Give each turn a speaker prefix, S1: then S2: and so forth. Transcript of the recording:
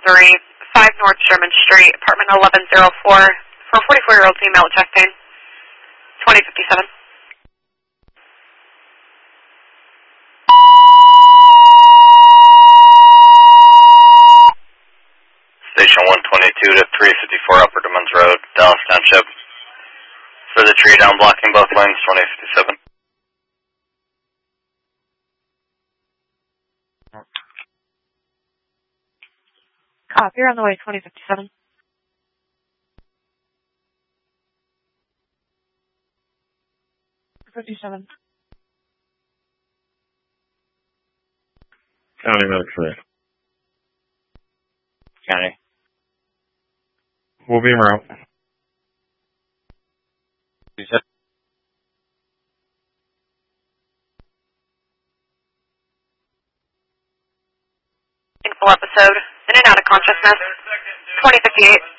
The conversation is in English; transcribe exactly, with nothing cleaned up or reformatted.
S1: three, five North Sherman Street, apartment eleven oh four, for a forty-four-year-old female with chest pain. twenty fifty-seven.
S2: Station one twenty-two to three fifty-four Upper Demons Road, Dallas Township. For the tree down blocking both lanes, twenty fifty-seven.
S1: Copy, you're on the way, twenty fifty-seven. fifty-seven.
S3: County Medical.
S2: County.
S3: We'll be en route.
S2: You said?
S1: Full episode, in and out of consciousness, twenty fifty-eight.